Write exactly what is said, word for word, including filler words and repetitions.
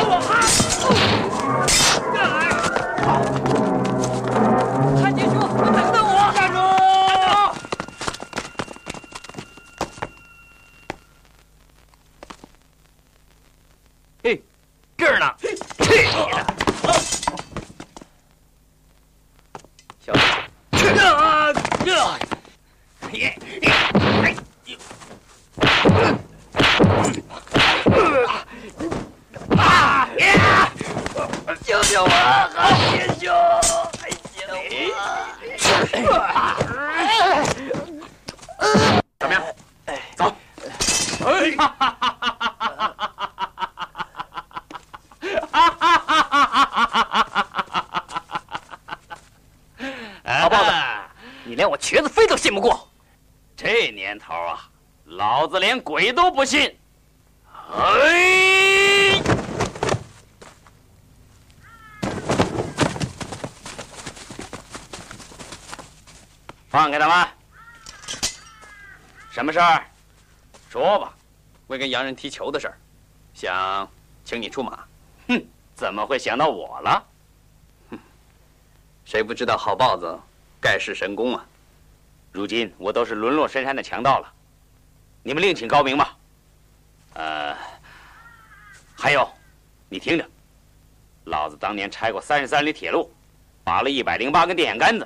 看清楚，等等我！站住！嘿，这儿呢！去你的！小子，这这，耶！哎呦！啊呀！救救我，好弟兄！哎呀！怎么样？走！哎！哈哈哈哈哈！老豹子，你连我瘸子飞都信不过，这年头啊，老子连鬼都不信。哎！放开他们！什么事儿？说吧。为跟洋人踢球的事儿，想请你出马。哼，怎么会想到我了？哼，谁不知道好豹子盖世神功啊？如今我都是沦落深山的强盗了，你们另请高明吧。呃，还有，你听着，老子当年拆过三十三里铁路，拔了一百零八根电线杆子，